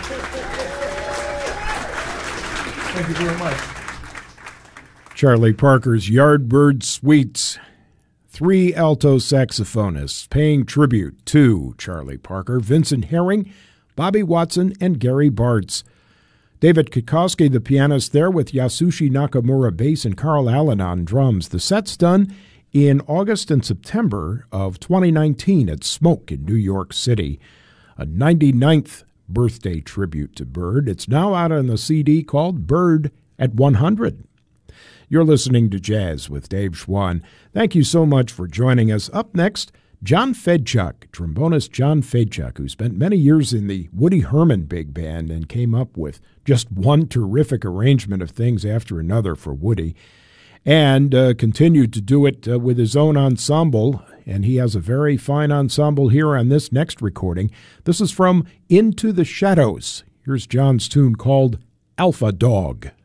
Thank you very much. Charlie Parker's Yardbird Suites. 3 alto saxophonists paying tribute to Charlie Parker: Vincent Herring, Bobby Watson, and Gary Bartz. David Kikoski, the pianist there, with Yasushi Nakamura bass and Carl Allen on drums. The set's done in August and September of 2019 at Smoke in New York City. A 99th birthday tribute to Bird. It's now out on the CD called Bird at 100. You're listening to Jazz with Dave Schwann. Thank you so much for joining us. Up next, John Fedchuk, trombonist John Fedchuk, who spent many years in the Woody Herman Big Band and came up with just one terrific arrangement of things after another for Woody, and continued to do it with his own ensemble. And he has a very fine ensemble here on this next recording. This is from Into the Shadows. Here's John's tune called Alpha Dog.